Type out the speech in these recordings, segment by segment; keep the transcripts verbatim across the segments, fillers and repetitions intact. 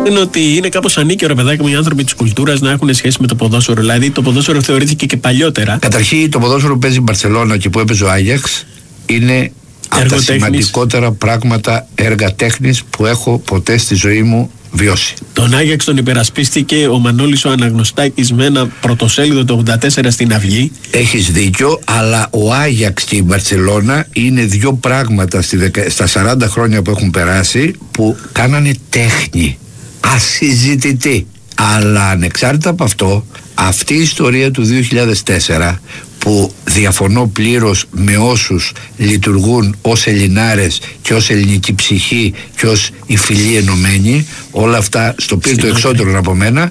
Είναι ότι είναι κάπως ανίκαιο, ρε παιδάκι μου, οι άνθρωποι της κουλτούρας να έχουν σχέση με το ποδόσφαιρο. Δηλαδή το ποδόσφαιρο θεωρήθηκε και παλιότερα. Καταρχήν το ποδόσφαιρο που παίζει η Μπαρσελόνα και που έπαιζε ο Άγιαξ είναι από τα σημαντικότερα πράγματα έργα τέχνης που έχω ποτέ στη ζωή μου βιώσει. Τον Άγιαξ τον υπερασπίστηκε ο Μανώλης ο Αναγνωστάκης με ένα πρωτοσέλιδο το ογδόντα τέσσερα στην Αυγή. Έχεις δίκιο, αλλά ο Άγιαξ και η Μπαρσελόνα είναι δύο πράγματα στη δεκα... στα σαράντα χρόνια που έχουν περάσει που κάνανε τέχνη ασυζητητή. Αλλά ανεξάρτητα από αυτό, αυτή η ιστορία του δύο χιλιάδες τέσσερα που διαφωνώ πλήρως με όσους λειτουργούν ως Ελληνάρες και ως ελληνική ψυχή και ως η φυλή ενωμένη, όλα αυτά στο πήρε το εξώτερο από μένα,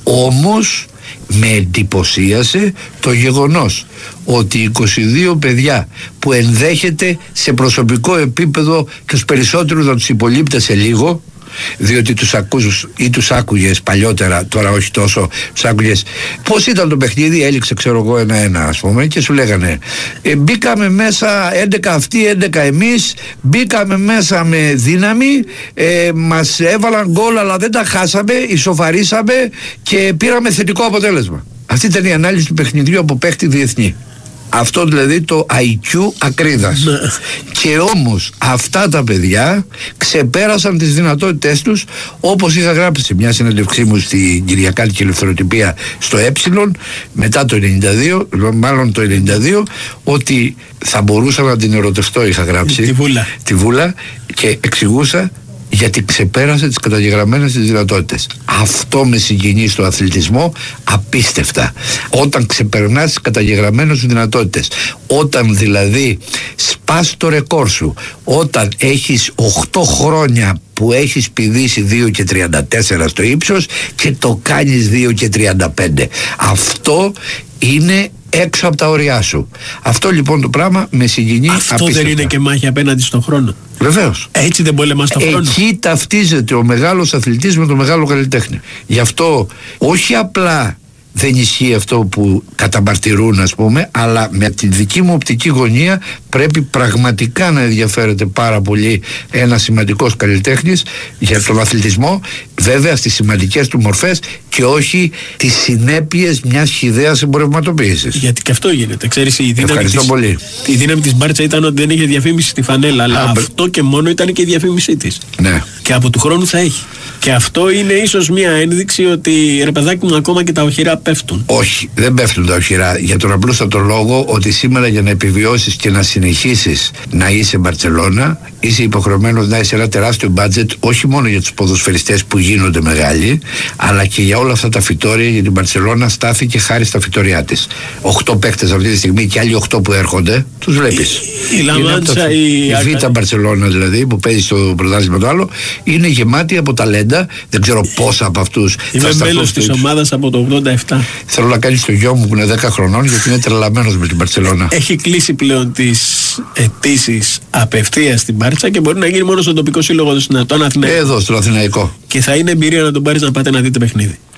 όμως με εντυπωσίασε το γεγονός ότι είκοσι δύο παιδιά που ενδέχεται σε προσωπικό επίπεδο και τους περισσότερους να τους υπολείπτεσαι λίγο, διότι τους ακούς ή τους άκουγες παλιότερα, τώρα όχι τόσο, τους άκουγες πώς ήταν το παιχνίδι, έληξε ξέρω εγώ ένα-ένα ας πούμε και σου λέγανε ε, μπήκαμε μέσα έντεκα αυτοί, έντεκα εμείς, μπήκαμε μέσα με δύναμη, ε, μας έβαλαν γκολ αλλά δεν τα χάσαμε, ισοφαρίσαμε και πήραμε θετικό αποτέλεσμα. Αυτή ήταν η ανάλυση του παιχνιδιού από παίχτη διεθνή. Αυτό δηλαδή το άι κιου ακρίδας. Και όμως αυτά τα παιδιά ξεπέρασαν τις δυνατότητές τους, όπως είχα γράψει σε μια συνέντευξή μου στην Κυριακάτικη Ελευθεροτυπία στο Ε μετά το ενενήντα δύο, μάλλον το ενενήντα δύο, ότι θα μπορούσα να την ερωτευτώ, είχα γράψει τη Βούλα, τη Βούλα και εξηγούσα γιατί ξεπέρασε τις καταγεγραμμένες τις δυνατότητες. Αυτό με συγκινεί στο αθλητισμό απίστευτα. Όταν ξεπερνάς τις καταγεγραμμένες σου δυνατότητες, όταν δηλαδή σπάς το ρεκόρ σου, όταν έχεις οκτώ χρόνια που έχεις πηδήσει δύο και τριάντα τέσσερα στο ύψος και το κάνεις δύο και τριάντα πέντε. Αυτό είναι έξω από τα ωριά σου. Αυτό λοιπόν το πράγμα με συγκινεί αυτό απίστευτα. Δεν είναι και μάχη απέναντι στον χρόνο? Βεβαίως. Έτσι δεν πολεμάς τον χρόνο? Εκεί ταυτίζεται ο μεγάλος αθλητής με τον μεγάλο καλλιτέχνη. Γι' αυτό όχι απλά δεν ισχύει αυτό που καταμαρτυρούν ας πούμε, αλλά με τη δική μου οπτική γωνία πρέπει πραγματικά να ενδιαφέρεται πάρα πολύ ένας σημαντικός καλλιτέχνης για τον αθλητισμό, βέβαια στις σημαντικές του μορφές και όχι τις συνέπειες μιας χυδαίας εμπορευματοποίησης. Γιατί και αυτό γίνεται. Ξέρεις, η δύναμη Ευχαριστώ της, πολύ. η δύναμη της Μπάρτσα ήταν ότι δεν είχε διαφήμιση στη φανέλα, αλλά Α, αυτό και μόνο ήταν και η διαφήμισή της. Ναι. Και από του χρόνου θα έχει. Και αυτό είναι ίσως μια ένδειξη ότι ρε παιδάκι μου ακόμα και τα οχυρά πέφτουν. Όχι, δεν πέφτουν τα οχυρά. Για τον απλούστατο λόγο ότι σήμερα για να επιβιώσεις και να συνεχίσεις να είσαι Μπαρτσελώνα, είσαι υποχρεωμένος να είσαι ένα τεράστιο μπάτζετ, όχι μόνο για τους ποδοσφαιριστές που γίνονται μεγάλοι, αλλά και για όλα αυτά τα φυτόρια, γιατί η Μπαρτσελώνα στάθηκε χάρη στα φυτόρια της. Οχτώ παίκτες αυτή τη στιγμή και άλλοι οχτώ που έρχονται, τους βλέπεις. Η, η Λαμάντσα, η, η Β' Μπαρτσελώνα δηλαδή, που παίζει στο πρωτάθλημα το άλλο, είναι γεμάτη από ταλέντα. Δεν ξέρω πόσα από αυτούς. Είμαι μέλος της ομάδας από το ογδόντα επτά. Θέλω να κάνει το γιο μου που είναι δέκα χρονών, γιατί είναι τρελαμένος με την Μπαρτσελώνα. Έχει κλείσει πλέον τις αιτήσεις απευθείας στην Μπάρτσα και μπορεί να γίνει μόνο στον τοπικό σύλλογο του Αθηναϊκού. Εδώ, στο Αθηναϊκό. Και θα είναι εμπειρία να τον πάρεις να πάτε να δείτε παιχνίδι.